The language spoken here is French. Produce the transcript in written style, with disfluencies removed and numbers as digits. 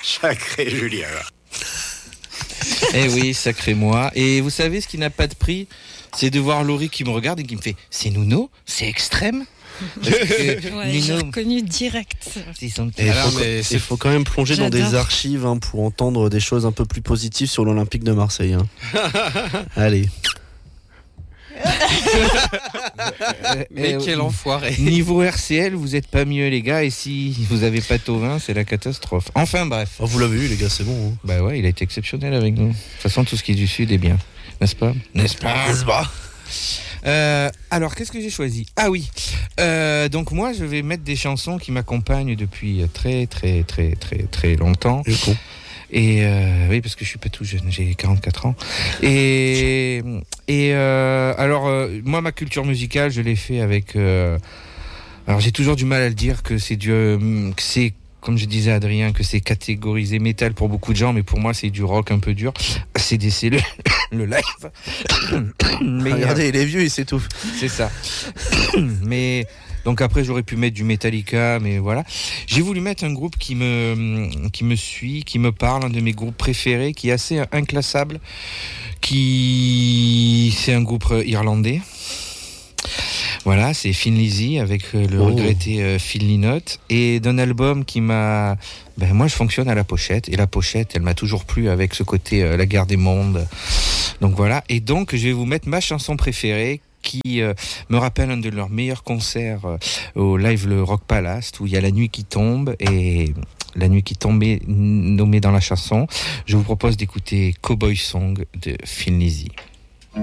Sacré Julien. Eh oui, sacré moi. Et vous savez ce qui n'a pas de prix, c'est de voir Laurie qui me regarde et qui me fait « C'est Nuno ? C'est extrême ?» Ouais, j'ai reconnu direct. Il faut quand même plonger dans des archives pour entendre des choses un peu plus positives sur l'Olympique de Marseille. Allez. Mais quel enfoiré. Niveau RCL, vous êtes pas mieux les gars, et si vous avez pas Tauvin, c'est la catastrophe. Enfin bref. Oh, vous l'avez eu les gars, c'est bon. Bah ouais, il a été exceptionnel avec nous. De toute façon, tout ce qui est du Sud est bien. N'est-ce pas ? Alors, qu'est-ce que j'ai choisi ? Ah oui, donc moi, je vais mettre des chansons qui m'accompagnent depuis très longtemps. Et oui, parce que je suis pas tout jeune, j'ai 44 ans. Alors, moi, ma culture musicale, je l'ai fait avec. Alors, j'ai toujours du mal à le dire que c'est comme je disais à Adrien, que c'est catégorisé métal pour beaucoup de gens, mais pour moi, c'est du rock un peu dur. C'est le live. Mais regardez, il est vieux, il s'étouffe. C'est ça. Mais donc après, j'aurais pu mettre du Metallica, mais voilà. J'ai voulu mettre un groupe qui me suit, qui me parle, un de mes groupes préférés, qui est assez inclassable, c'est un groupe irlandais. Voilà, c'est Thin Lizzy avec le regretté Phil Lynott, et d'un album qui m'a... moi je fonctionne à la pochette, et la pochette elle m'a toujours plu avec ce côté la guerre des mondes. Donc voilà, et donc je vais vous mettre ma chanson préférée qui me rappelle un de leurs meilleurs concerts au Live le Rock Palace, où il y a La Nuit qui tombe, et La Nuit qui tombe est nommée dans la chanson. Je vous propose d'écouter Cowboy Song de Thin Lizzy.